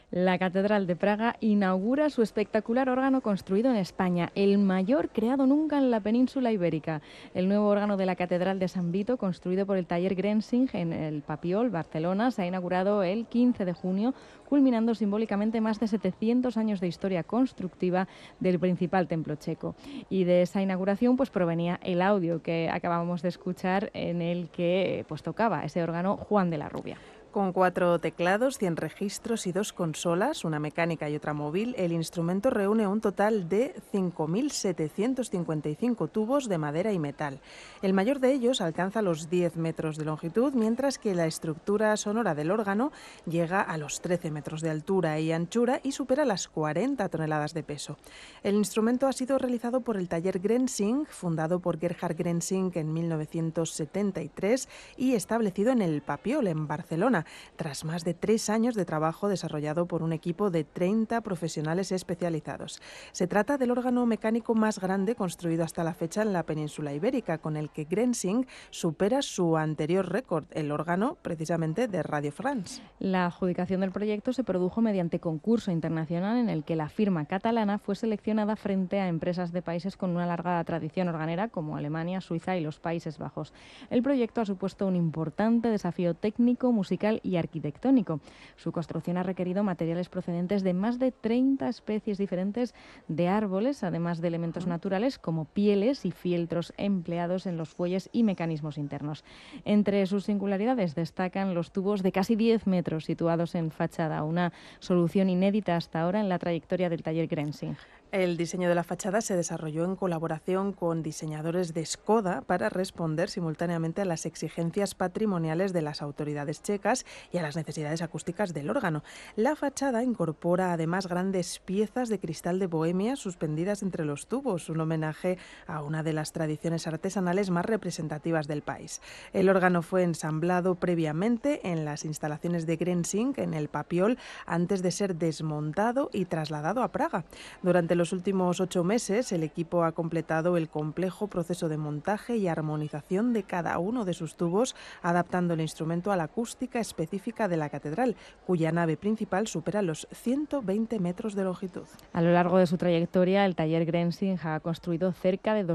La Catedral de Praga inaugura su espectacular órgano construido en España, el mayor creado nunca en la península ibérica. El nuevo órgano de la Catedral de San Vito, construido por el taller Grensing en el Papiol, Barcelona, se ha inaugurado el 15 de junio, culminando simbólicamente más de 700 años de historia constructiva del principal templo checo. Y de esa inauguración pues provenía el audio que acabamos de escuchar, en el que pues tocaba ese órgano Juan de la Rubia. Con 4 teclados, 100 registros y 2 consolas, una mecánica y otra móvil, el instrumento reúne un total de 5.755 tubos de madera y metal. El mayor de ellos alcanza los 10 metros de longitud, mientras que la estructura sonora del órgano llega a los 13 metros de altura y anchura y supera las 40 toneladas de peso. El instrumento ha sido realizado por el taller Grensing, fundado por Gerhard Grensing en 1973 y establecido en el Papiol, en Barcelona, tras más de 3 años de trabajo desarrollado por un equipo de 30 profesionales especializados. Se trata del órgano mecánico más grande construido hasta la fecha en la península ibérica, con el que Grensing supera su anterior récord, el órgano precisamente de Radio France. La adjudicación del proyecto se produjo mediante concurso internacional en el que la firma catalana fue seleccionada frente a empresas de países con una larga tradición organera como Alemania, Suiza y los Países Bajos. El proyecto ha supuesto un importante desafío técnico, musical y arquitectónico. Su construcción ha requerido materiales procedentes de más de 30 especies diferentes de árboles, además de elementos naturales como pieles y fieltros empleados en los fuelles y mecanismos internos. Entre sus singularidades destacan los tubos de casi 10 metros situados en fachada, una solución inédita hasta ahora en la trayectoria del taller Grensing. El diseño de la fachada se desarrolló en colaboración con diseñadores de Škoda para responder simultáneamente a las exigencias patrimoniales de las autoridades checas y a las necesidades acústicas del órgano. La fachada incorpora además grandes piezas de cristal de Bohemia suspendidas entre los tubos, un homenaje a una de las tradiciones artesanales más representativas del país. El órgano fue ensamblado previamente en las instalaciones de Grensing, en el Papiol, antes de ser desmontado y trasladado a Praga. Durante los últimos 8 meses, el equipo ha completado el complejo proceso de montaje y armonización de cada uno de sus tubos, adaptando el instrumento a la acústica específica de la catedral, cuya nave principal supera los 120 metros de longitud. A lo largo de su trayectoria, el taller Grensing ha construido cerca de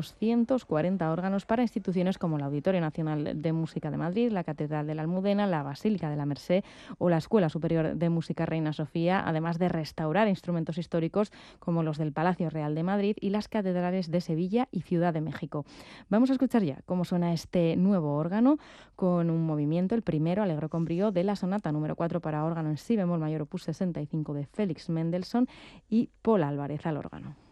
240 órganos para instituciones como el Auditorio Nacional de Música de Madrid, la Catedral de la Almudena, la Basílica de la Merced o la Escuela Superior de Música Reina Sofía, además de restaurar instrumentos históricos como los del Palacio Real de Madrid y las catedrales de Sevilla y Ciudad de México. Vamos a escuchar ya cómo suena este nuevo órgano con un movimiento, el primero, Allegro con brío, de la sonata número 4 para órgano en si bemol mayor opus 65 de Félix Mendelssohn y Paul Álvarez al órgano.